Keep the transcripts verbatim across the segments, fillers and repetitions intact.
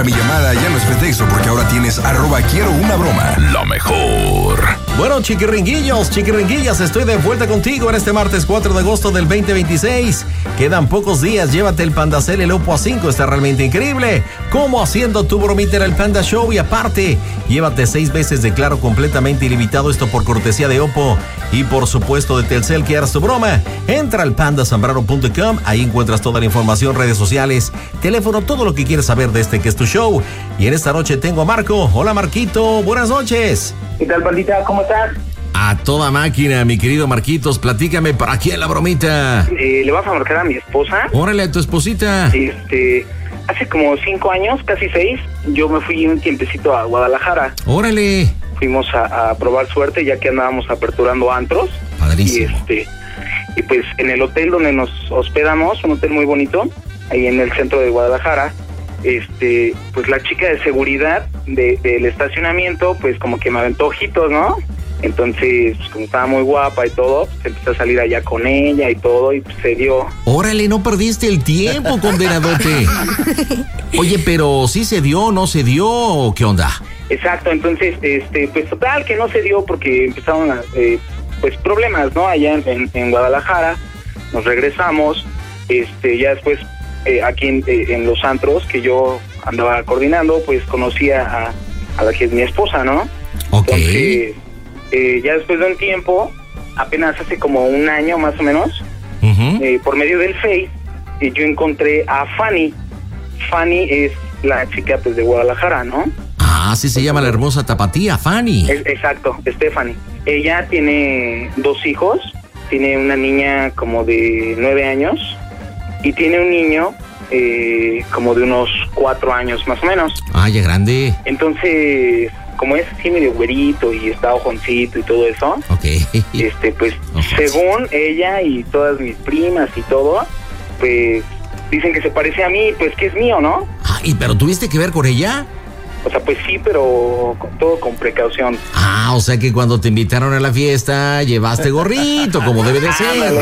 Entra mi llamada, ya no es pretexto porque ahora tienes arroba quiero una broma. La mejor. Bueno, chiquiringuillos, chiquiringuillas, estoy de vuelta contigo en este martes cuatro de agosto del veinte veintiséis. Quedan pocos días, llévate el Pandacel, el Oppo A cinco, está realmente increíble. Como haciendo tu bromita en el Panda Show y aparte, llévate seis veces de Claro completamente ilimitado, esto por cortesía de Oppo y por supuesto de Telcel, que harás tu broma. Entra al panda zambrano punto com, ahí encuentras toda la información, redes sociales, teléfono, todo lo que quieres saber de este que es tu show. Y en esta noche tengo a Marco. Hola Marquito, buenas noches. ¿Qué tal, pandita? ¿Cómo estás? A toda máquina, mi querido Marquitos, platícame, ¿para quién la bromita? Eh, ¿Le vas a marcar a mi esposa? Órale, a tu esposita. Este, hace como cinco años, casi seis, yo me fui un tiempecito a Guadalajara. Órale. Fuimos a, a probar suerte, ya que andábamos aperturando antros. Padrísimo. Y este, y pues en el hotel donde nos hospedamos, un hotel muy bonito, ahí en el centro de Guadalajara, este, pues la chica de seguridad de, del estacionamiento, pues como que me aventó ojitos, ¿no? Entonces, pues, como estaba muy guapa y todo, pues empecé a salir allá con ella y todo, y pues se dio. Órale, no perdiste el tiempo, condenadote. Oye, pero ¿sí se dio, no se dio o qué onda? Exacto, entonces, este, pues total que no se dio porque empezaron a, eh, pues problemas, ¿no? Allá en, en, en Guadalajara, nos regresamos, este, ya después eh, aquí en, eh, en los antros que yo andaba coordinando, pues conocí a, a la que es mi esposa, ¿no? Ok. Entonces, eh, ya después de un tiempo, apenas hace como un año más o menos, uh-huh. eh, por medio del Face, eh, yo encontré a Fanny. Fanny es la chica pues de Guadalajara, ¿no? Ah, sí se llama la hermosa tapatía, Fanny. Es, exacto, Stephanie. Ella tiene dos hijos, tiene una niña como de nueve años y tiene un niño eh, como de unos cuatro años más o menos. Ah, ya grande. Entonces, como es así medio güerito y está ojoncito y todo eso, okay. este, pues Ojoncito. Según ella y todas mis primas y todo, pues dicen que se parece a mí, pues que es mío, ¿no? Ah, ¿y pero tuviste que ver con ella? O sea, pues sí, pero con, todo con precaución. Ah, o sea que cuando te invitaron a la fiesta, llevaste gorrito, como debe de ser.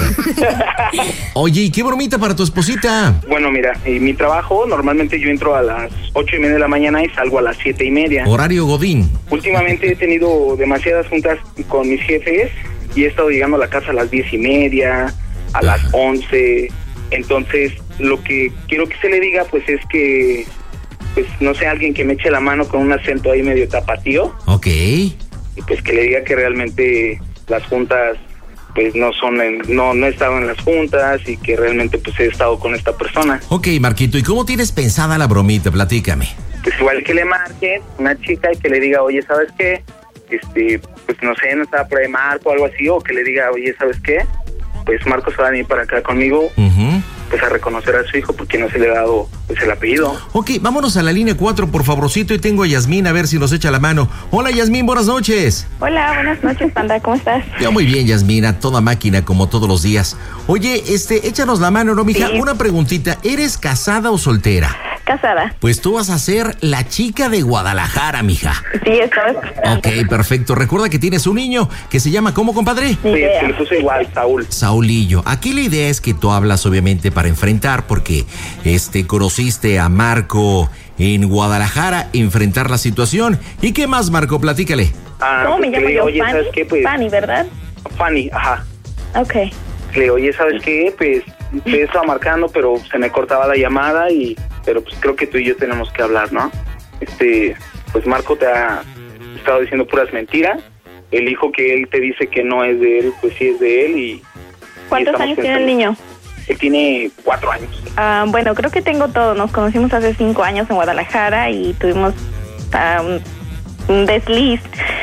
Oye, ¿y qué bromita para tu esposita? Bueno, mira, eh, mi trabajo, normalmente yo entro a las ocho y media de la mañana y salgo a las siete y media. Horario Godín. Últimamente he tenido demasiadas juntas con mis jefes y he estado llegando a la casa a las diez y media, a las once. Entonces, lo que quiero que se le diga, pues, es que... pues no sé, alguien que me eche la mano con un acento ahí medio tapatío. Ok. Y pues que le diga que realmente las juntas, pues no son, en, no, no he estado en las juntas y que realmente pues he estado con esta persona. Ok, Marquito, ¿y cómo tienes pensada la bromita? Platícame. Pues igual que le marque una chica y que le diga, oye, ¿sabes qué? Este, pues no sé, no estaba por ahí Marco o algo así, o que le diga, oye, ¿sabes qué? Pues Marco se va a venir para acá conmigo. Uh-huh. Pues a reconocer a su hijo porque no se le ha dado pues el apellido. Ok, vámonos a la línea cuatro, por favorcito, y tengo a Yasmín a ver si nos echa la mano. Hola, Yasmín, buenas noches. Hola, buenas noches, Panda, ¿cómo estás? Yo muy bien, Yasmín, a toda máquina, como todos los días. Oye, este, échanos la mano, ¿no, mija? Sí. Una preguntita, ¿eres casada o soltera? Casada. Pues tú vas a ser la chica de Guadalajara, mija. Sí, estaba escuchando. Ok, perfecto. Recuerda que tienes un niño que se llama, ¿cómo, compadre? Sí, se le puso igual, Saúl. Saulillo. Aquí la idea es que tú hablas, obviamente, para enfrentar, porque este conociste a Marco en Guadalajara, enfrentar la situación. ¿Y qué más, Marco? Platícale. Ah, ¿Cómo pues me llamo le, yo? oye, Fanny. ¿sabes qué? Pues, Fanny, ¿verdad? Fanny, ajá. Ok. Le oye, ¿sabes qué? Pues te estaba marcando, pero se me cortaba la llamada y... pero pues creo que tú y yo tenemos que hablar, ¿no? Este, pues Marco te ha estado diciendo puras mentiras. El hijo que él te dice que no es de él, pues sí es de él y... ¿Cuántos y años pensando, tiene el niño? Él tiene cuatro años. Ah, bueno, creo que tengo todo. Nos conocimos hace cinco años en Guadalajara y tuvimos ah, un, un desliz.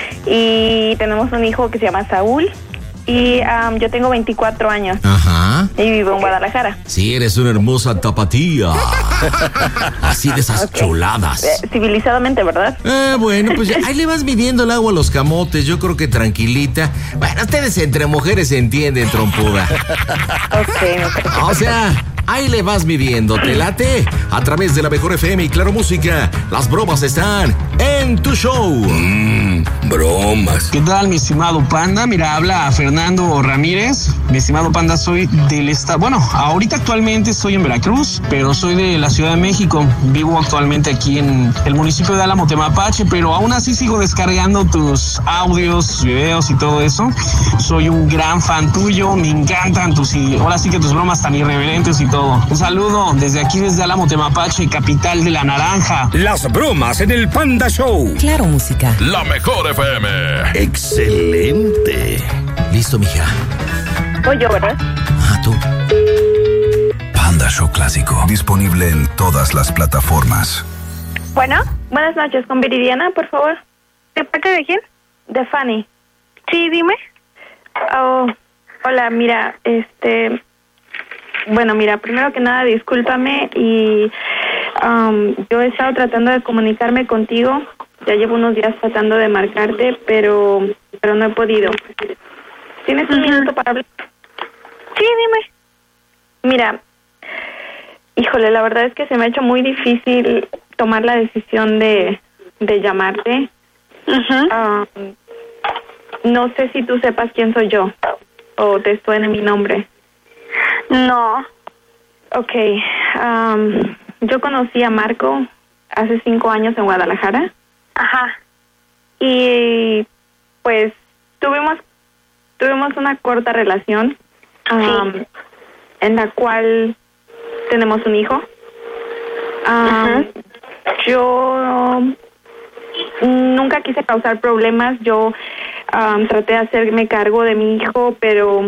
Y tenemos un hijo que se llama Saúl. Y um, yo tengo veinticuatro años. Ajá. Y vivo en Guadalajara. Sí, eres una hermosa tapatía. Así de esas Okay. chuladas. Eh, civilizadamente, ¿verdad? Eh, bueno, pues ya, ahí le vas midiendo el agua a los camotes. Yo creo que tranquilita. Bueno, ustedes entre mujeres se entienden, trompuda. Ok, me parece. O sea, ahí le vas midiendo. ¿Te late? A través de la Mejor F M y Claro Música, las bromas están en tu show. Mmm, bromas. ¿Qué tal, mi estimado Panda? Mira, habla Fernando Ramírez. Mi estimado Panda, soy del estado, bueno, ahorita actualmente estoy en Veracruz, pero soy de la Ciudad de México. Vivo actualmente aquí en el municipio de Álamo, Temapache, pero aún así sigo descargando tus audios, videos y todo eso. Soy un gran fan tuyo, me encantan tus, y ahora sí que tus bromas tan irreverentes y todo. Un saludo desde aquí, desde Álamo, Temapache, capital de la naranja. Las bromas en el Panda Show. Claro, música. La mejor F M. Excelente. Listo, mija. Voy yo, ¿verdad? Ah, tú. Panda Show Clásico. Disponible en todas las plataformas. Bueno, buenas noches, con Viridiana, por favor. ¿De parte de quién? De Fanny. Sí, dime. Oh, hola, mira, este... Bueno, mira, primero que nada, discúlpame y um, yo he estado tratando de comunicarme contigo. Ya llevo unos días tratando de marcarte, pero pero no he podido. ¿Tienes un uh-huh. minuto para hablar? Sí, dime. Mira, híjole, la verdad es que se me ha hecho muy difícil tomar la decisión de, de llamarte. Uh-huh. Um, no sé si tú sepas quién soy yo o te suene mi nombre. No. Ok, um, yo conocí a Marco hace cinco años en Guadalajara. Ajá. Y pues tuvimos tuvimos una corta relación um, sí. en la cual tenemos un hijo. Um, uh-huh. Yo nunca quise causar problemas. Yo um, traté de hacerme cargo de mi hijo, pero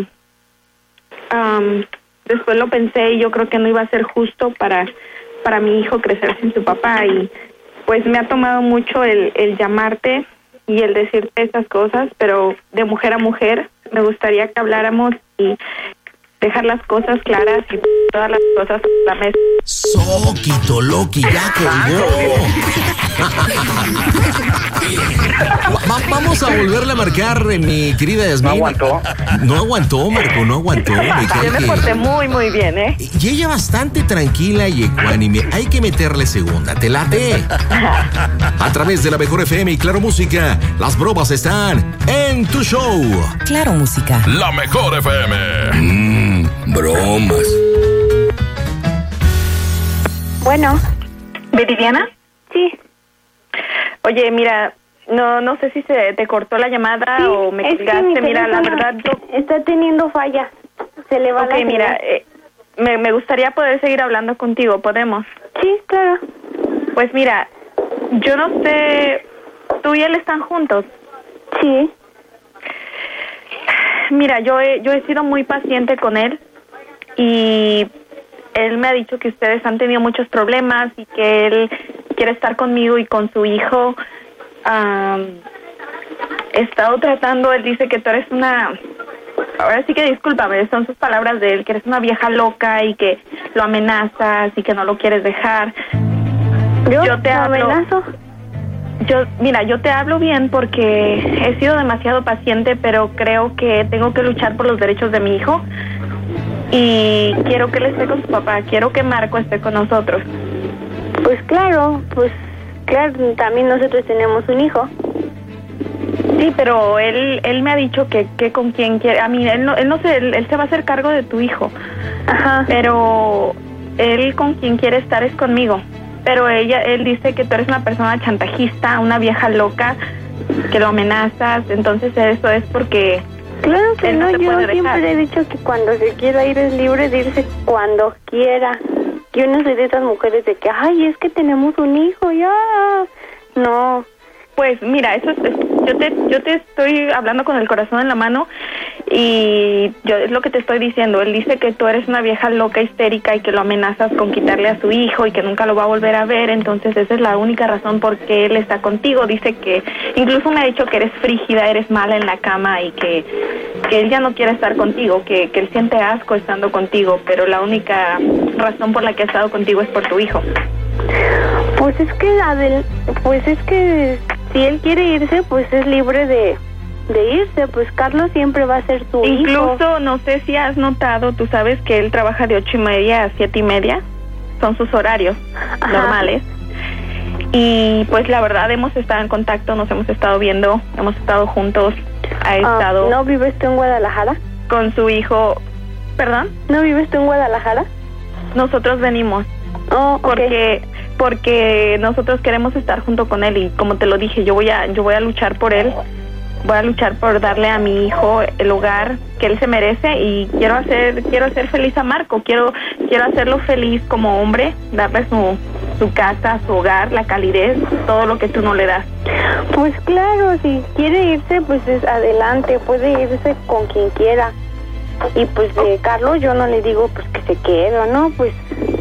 um, después lo pensé y yo creo que no iba a ser justo para para mi hijo crecer sin su papá, y pues me ha tomado mucho el, el llamarte y el decirte estas cosas, pero de mujer a mujer me gustaría que habláramos y dejar las cosas claras y todas las cosas en la mesa. Soquito, Loki, ya colgó. Va, vamos a volverle a marcar, mi querida Yasmín. No aguantó. No aguantó, Marco, no aguantó. Me Yo me porté muy, muy bien, ¿eh? Y ella bastante tranquila y ecuánime. Hay que meterle segunda, te late. A través de la mejor F M y Claro Música, las bromas están en tu show. Claro Música. La mejor F M. Mmm, bromas. Bueno. ¿Viridiana? Sí. Oye, mira, no no sé si se te cortó la llamada sí, o me colgaste. Mira, la verdad yo... Está teniendo fallas. Se le va Ok, la mira, eh, me, me gustaría poder seguir hablando contigo. ¿Podemos? Sí, claro. Pues mira, yo no sé... ¿Tú y él están juntos? Sí. Mira, yo he, yo he sido muy paciente con él y él me ha dicho que ustedes han tenido muchos problemas y que él quiere estar conmigo y con su hijo. Um, he estado tratando, él dice que tú eres una... Ahora sí que discúlpame, son sus palabras de él, que eres una vieja loca y que lo amenazas y que no lo quieres dejar. ¿Yo, yo te hablo... amenazo? Yo, mira, yo te hablo bien porque he sido demasiado paciente, pero creo que tengo que luchar por los derechos de mi hijo y quiero que él esté con su papá, quiero que Marco esté con nosotros. Pues claro, pues claro, también nosotros tenemos un hijo. Sí, pero él él me ha dicho que, que con quién quiere, a mí, él no, él no sé, él, él se va a hacer cargo de tu hijo. Ajá. Pero él con quien quiere estar es conmigo. Pero ella, él dice que tú eres una persona chantajista, una vieja loca, que lo amenazas, entonces eso es porque... Claro que no, no yo siempre dejar. he dicho que cuando se quiera ir es libre de irse cuando quiera. Yo no soy de esas mujeres de que, ay, es que tenemos un hijo, ya. No. Pues mira, eso es, yo te yo te estoy hablando con el corazón en la mano y yo es lo que te estoy diciendo. Él dice que tú eres una vieja loca histérica y que lo amenazas con quitarle a su hijo y que nunca lo va a volver a ver, entonces esa es la única razón por qué él está contigo. Dice que incluso me ha dicho que eres frígida, eres mala en la cama y que, que él ya no quiere estar contigo, que, que él siente asco estando contigo, pero la única razón por la que ha estado contigo es por tu hijo. Pues es que la del, pues es que si él quiere irse, pues es libre de, de irse. Pues Carlos siempre va a ser su hijo. Incluso, no sé si has notado, tú sabes que él trabaja de ocho y media a siete y media. Son sus horarios Ajá. normales. Y pues la verdad hemos estado en contacto, nos hemos estado viendo, hemos estado juntos. Ha estado... Uh, ¿No vives tú en Guadalajara? con su hijo. ¿Perdón? ¿No vives tú en Guadalajara? Nosotros venimos. Oh, okay. Porque porque nosotros queremos estar junto con él y como te lo dije, yo voy a yo voy a luchar por él. Voy a luchar por darle a mi hijo el hogar que él se merece y quiero hacer quiero hacer feliz a Marco, quiero quiero hacerlo feliz como hombre, darle su su casa, su hogar, la calidez, todo lo que tú no le das. Pues claro, si quiere irse, pues es adelante, puede irse con quien quiera. Y pues de Carlos yo no le digo pues que se quede, ¿no? Pues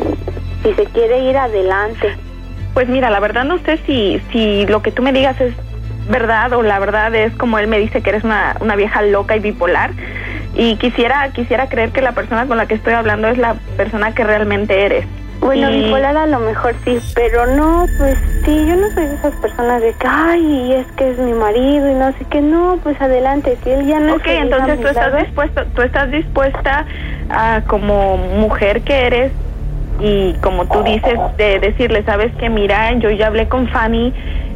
si se quiere ir adelante. Pues mira, la verdad no sé si si lo que tú me digas es verdad o la verdad es como él me dice que eres una, una vieja loca y bipolar y quisiera quisiera creer que la persona con la que estoy hablando es la persona que realmente eres. Bueno, y... bipolar a lo mejor sí, pero no, pues sí, yo no soy de esas personas de que, ay, es que es mi marido y no sé qué, no, pues adelante, si él ya no okay, es... Ok, entonces tú estás dispuesta, tú estás dispuesta a, como mujer que eres y como tú dices, de decirle, sabes que mira, yo ya hablé con Fanny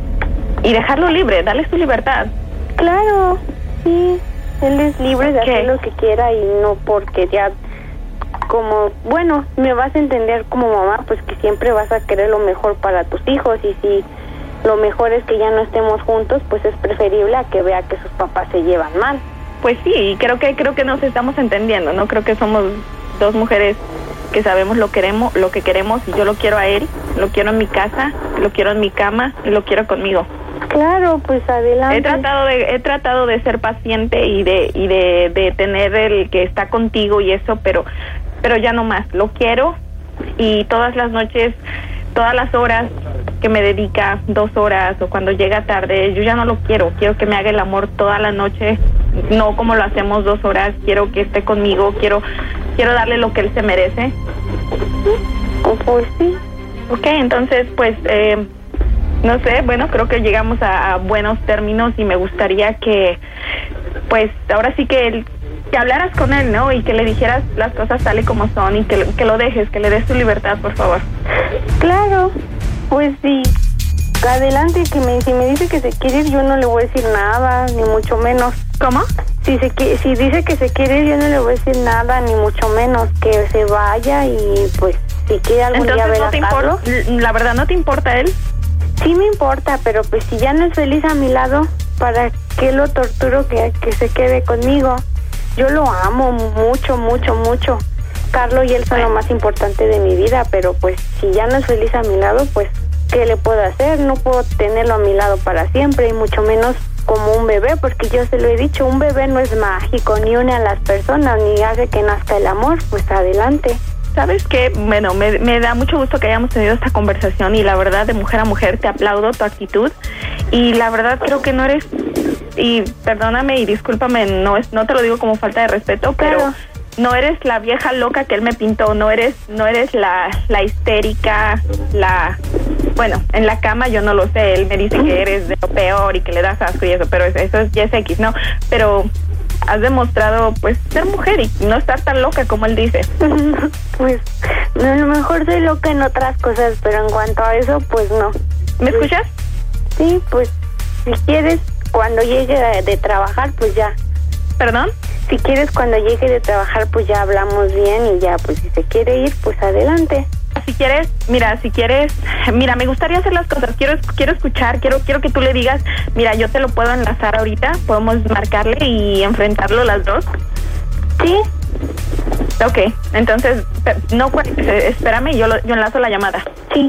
y dejarlo libre, darle su libertad. Claro, sí, él es libre de okay. hacer lo que quiera y no porque ya, como, bueno, me vas a entender como mamá, pues que siempre vas a querer lo mejor para tus hijos y si lo mejor es que ya no estemos juntos, pues es preferible a que vea que sus papás se llevan mal. Pues sí, creo que creo que nos estamos entendiendo, ¿no? Creo que somos dos mujeres que sabemos lo queremos, lo que queremos y yo lo quiero a él, lo quiero en mi casa, lo quiero en mi cama y lo quiero conmigo. Claro, pues adelante. He tratado de he tratado de ser paciente y de y de, de tener el que está contigo y eso, pero pero ya no más. Lo quiero y todas las noches, todas las horas que me dedica, dos horas o cuando llega tarde, yo ya no lo quiero. Quiero que me haga el amor toda la noche, no como lo hacemos dos horas. Quiero que esté conmigo, quiero quiero darle lo que él se merece. Pues sí. Ok, entonces pues eh, no sé, bueno, creo que llegamos a, a buenos términos y me gustaría que, pues, ahora sí que, el, que hablaras con él, ¿no? Y que le dijeras las cosas tal y como son y que, que lo dejes, que le des tu libertad, por favor. Claro, pues sí, adelante, que me, si me dice que se quiere ir, yo no le voy a decir nada, ni mucho menos. ¿Cómo? Si, se, si dice que se quiere ir, yo no le voy a decir nada, ni mucho menos, que se vaya y, pues, si quiere algún Entonces, día ver no a te Carlos. Impor- la verdad, ¿no te importa él? Sí me importa, pero pues si ya no es feliz a mi lado, ¿para qué lo torturo que, que se quede conmigo? Yo lo amo mucho, mucho, mucho. Carlos y él son lo más importante de mi vida, pero pues si ya no es feliz a mi lado, pues ¿qué le puedo hacer? No puedo tenerlo a mi lado para siempre y mucho menos como un bebé, porque yo se lo he dicho, un bebé no es mágico, ni une a las personas, ni hace que nazca el amor, pues adelante. ¿Sabes qué? Bueno, me, me da mucho gusto que hayamos tenido esta conversación y la verdad, de mujer a mujer, te aplaudo tu actitud y la verdad creo que no eres, y perdóname y discúlpame, no es no te lo digo como falta de respeto, pero claro. No eres la vieja loca que él me pintó, no eres no eres la, la histérica, la... Bueno, en la cama yo no lo sé, él me dice que eres de lo peor y que le das asco y eso, pero eso es ya es X, ¿no? Pero... has demostrado, pues, ser mujer y no estar tan loca como él dice. Pues, a lo mejor soy loca en otras cosas, pero en cuanto a eso, pues no. ¿Me escuchas? Sí, pues, si quieres, cuando llegue de, de trabajar, pues ya. ¿Perdón? Si quieres, cuando llegue de trabajar, pues ya hablamos bien y ya, pues, si se quiere ir, pues adelante. Si quieres, mira, si quieres, mira, me gustaría hacer las cosas, quiero quiero escuchar, quiero quiero que tú le digas, mira, yo te lo puedo enlazar ahorita, podemos marcarle y enfrentarlo las dos. ¿Sí? Ok, entonces, no, espérame, yo, lo, yo enlazo la llamada. Sí.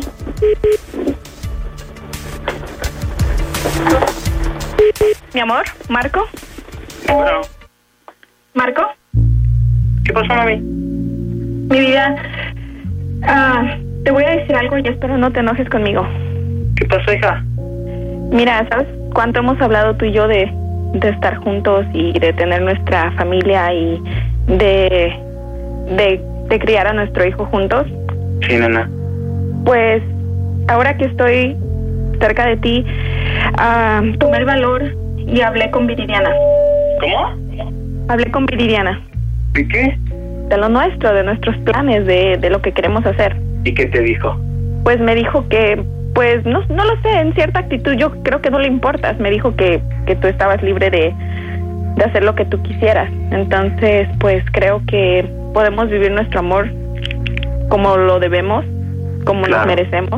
Mi amor, ¿Marco? Bueno. ¿Marco? ¿Qué pasó, mami? Mi vida... Ah, te voy a decir algo y espero no te enojes conmigo. ¿Qué pasó, hija? Mira, ¿sabes cuánto hemos hablado tú y yo de, de estar juntos y de tener nuestra familia y de, de, de criar a nuestro hijo juntos? Sí, nena. Pues, ahora que estoy cerca de ti, uh, tomé el valor y hablé con Viridiana. ¿Cómo? Hablé con Viridiana. ¿Y qué? De lo nuestro, de nuestros planes, de, de lo que queremos hacer. ¿Y qué te dijo? Pues me dijo que, pues, no, no lo sé, en cierta actitud, yo creo que no le importas. Me dijo que, que tú estabas libre de, de hacer lo que tú quisieras. Entonces, pues creo que podemos vivir nuestro amor como lo debemos, como claro. nos merecemos.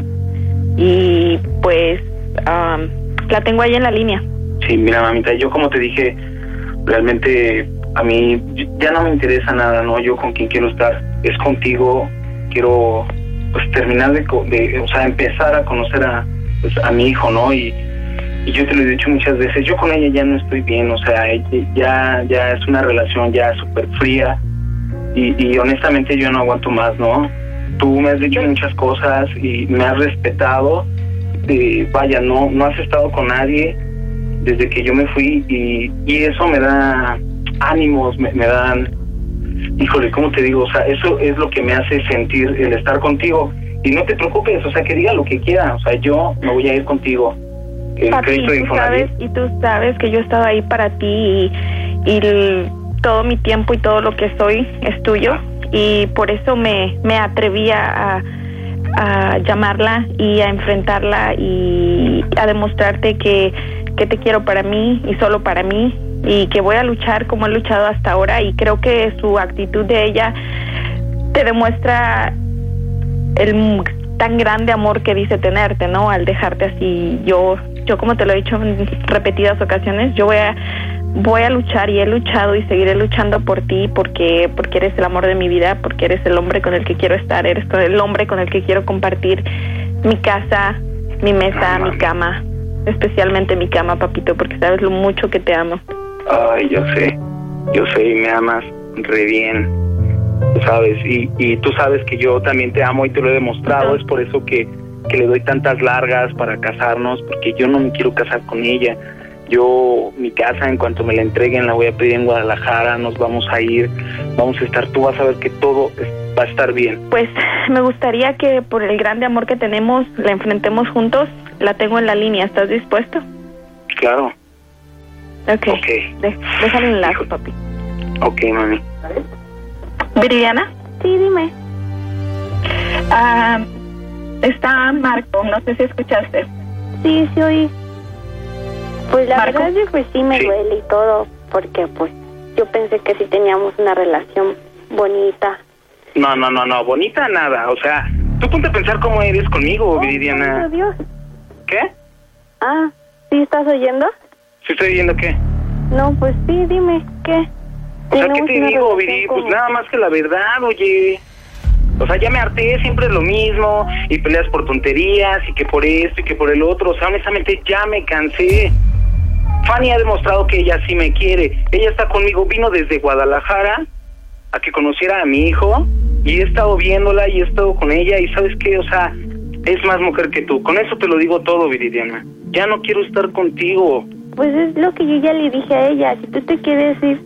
Y pues um, la tengo ahí en la línea. Sí, mira, mamita, yo como te dije, realmente a mí ya no me interesa nada, ¿no? Yo con quien quiero estar es contigo. Quiero pues terminar de, de o sea, empezar a conocer a, pues, a mi hijo, ¿no? Y, y yo te lo he dicho muchas veces, yo con ella ya no estoy bien, o sea, ella, ya ya es una relación ya súper fría y, y honestamente yo no aguanto más, ¿no? Tú me has dicho muchas cosas y me has respetado, eh, vaya, no no has estado con nadie desde que yo me fui y, y eso me da ánimos, me, me dan, híjole, ¿cómo te digo? O sea, eso es lo que me hace sentir el estar contigo. Y no te preocupes, o sea, que diga lo que quiera, o sea, yo me voy a ir contigo. El Papi, tú sabes, y tú sabes que yo he estado ahí para ti y, y el, todo mi tiempo y todo lo que soy es tuyo. Y por eso me, me atreví a, a llamarla y a enfrentarla y a demostrarte que, que te quiero para mí y solo para mí, y que voy a luchar como he luchado hasta ahora. Y creo que su actitud de ella te demuestra el tan grande amor que dice tenerte, ¿no? Al dejarte así. Yo, yo como te lo he dicho en repetidas ocasiones, yo voy a voy a luchar y he luchado y seguiré luchando por ti, porque porque eres el amor de mi vida, porque eres el hombre con el que quiero estar, eres el hombre con el que quiero compartir mi casa, mi mesa, mi cama, especialmente mi cama, papito, porque sabes lo mucho que te amo. Ay, yo sé, yo sé y me amas re bien, ¿sabes? Y, y tú sabes que yo también te amo y te lo he demostrado, es por eso que, que le doy tantas largas para casarnos, porque yo no me quiero casar con ella. Yo, mi casa, en cuanto me la entreguen, la voy a pedir en Guadalajara, nos vamos a ir, vamos a estar, tú vas a ver que todo es, va a estar bien. Pues me gustaría que por el grande amor que tenemos, la enfrentemos juntos. La tengo en la línea, ¿estás dispuesto? Claro. Ok, okay. De, déjale un enlace, papi. Ok, mami. ¿Viridiana? Sí, dime. Ah, está Marco, no sé si escuchaste. Sí, sí oí. Pues la ¿Marco? verdad es que pues sí me sí. duele y todo, porque pues yo pensé que sí teníamos una relación bonita. No, no, no, no, bonita nada, o sea, tú ponte a pensar cómo eres conmigo, oh, Viridiana. Dios. ¿Qué? Ah, ¿sí estás oyendo? ¿Sí estoy oyendo qué? No, pues sí, dime, ¿qué? O sea, ¿qué te digo, Viri? Pues nada más que la verdad, oye. O sea, ya me harté, siempre es lo mismo, y peleas por tonterías, y que por esto, y que por el otro. O sea, honestamente ya me cansé. Fanny ha demostrado que ella sí me quiere. Ella está conmigo, vino desde Guadalajara a que conociera a mi hijo, y he estado viéndola, y he estado con ella, y ¿sabes qué? O sea, es más mujer que tú. Con eso te lo digo todo, Viridiana. Ya no quiero estar contigo. Pues es lo que yo ya le dije a ella. Si tú te quieres ir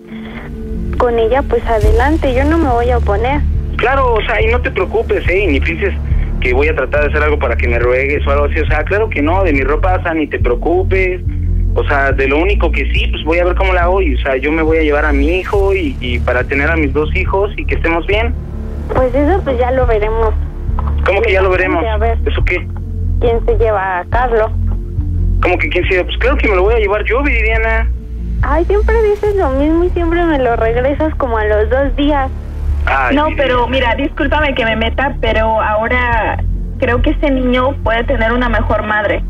con ella, pues adelante, yo no me voy a oponer. Claro, o sea, y no te preocupes, ¿eh? Y ni pienses que voy a tratar de hacer algo para que me ruegues o algo así. O sea, claro que no, de mi ropa, o sea, ni te preocupes. O sea, de lo único que sí, pues voy a ver cómo la hago. Y, o sea, yo me voy a llevar a mi hijo y, y para tener a mis dos hijos y que estemos bien. Pues eso, pues ya lo veremos. ¿Cómo que ya lo veremos? A ver, ¿eso qué? ¿Quién se lleva a Carlos? ¿Cómo que quién se lleva? Pues claro que me lo voy a llevar yo, Viridiana. Ay, siempre dices lo mismo y siempre me lo regresas como a los dos días. Ay, no, pero mira, discúlpame que me meta, pero ahora creo que ese niño puede tener una mejor madre,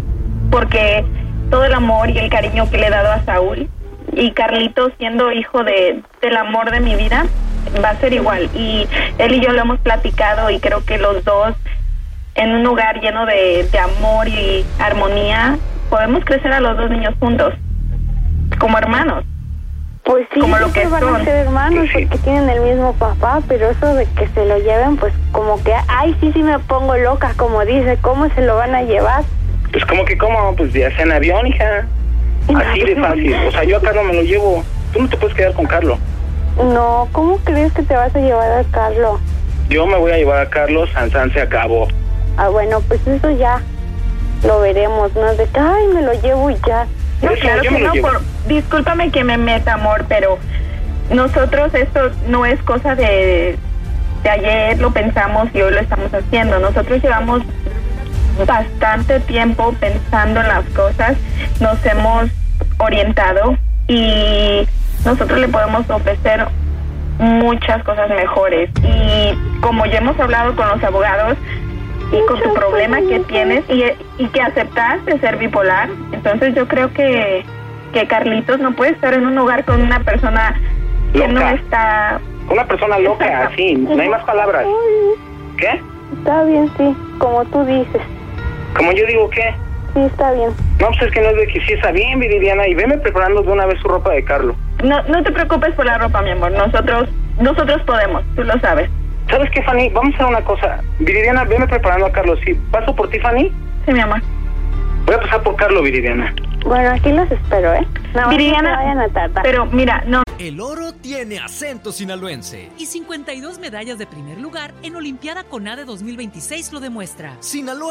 porque todo el amor y el cariño que le he dado a Saúl, y Carlitos siendo hijo de del amor de mi vida, va a ser igual. Y él y yo lo hemos platicado y creo que los dos, en un hogar lleno de, de amor y armonía, podemos crecer a los dos niños juntos, como hermanos. Pues sí, como lo que van son. a ser hermanos sí. Porque tienen el mismo papá, pero eso de que se lo lleven, pues como que, ay, sí, sí me pongo loca, como dice, ¿cómo se lo van a llevar? Pues como que, ¿cómo? Pues ya sea en avión, hija. Así de fácil. O sea, yo a Carlos me lo llevo. Tú no te puedes quedar con Carlos. No, ¿cómo crees que te vas a llevar a Carlos? Yo me voy a llevar a Carlos, Sansan se acabó. Ah, bueno, pues eso ya lo veremos, ¿no? De que, ay, me lo llevo y ya. No, Eso, claro que no, por, discúlpame que me meta, amor, pero nosotros esto no es cosa de, de ayer lo pensamos y hoy lo estamos haciendo. Nosotros llevamos bastante tiempo pensando en las cosas, nos hemos orientado y nosotros le podemos ofrecer muchas cosas mejores. Y como ya hemos hablado con los abogados y con tu problema que tienes y, y que aceptaste ser bipolar, entonces yo creo que, que Carlitos no puede estar en un lugar con una persona que loca. no está... Una persona loca, está... así, no hay más palabras. ¿Qué? Está bien, sí, como tú dices. Como yo digo, ¿qué? Sí, está bien. No, pues es que no es de que sí está bien, Viridiana, y veme preparando de una vez su ropa de Carlo. No, no te preocupes por la ropa, mi amor. Nosotros, nosotros podemos, tú lo sabes. ¿Sabes qué, Fanny? Vamos a hacer una cosa. Viridiana, veme preparando a Carlos. ¿Sí? ¿Paso por ti, Fanny? Sí, mi amor. Voy a pasar por Carlo, Viridiana. Bueno, aquí los espero, ¿eh? No, Viridiana, no se vayan a tardar. Pero mira, no. El oro tiene acento sinaloense. Y cincuenta y dos medallas de primer lugar en Olimpiada CONADE dos mil veintiséis lo demuestra. Sinaloa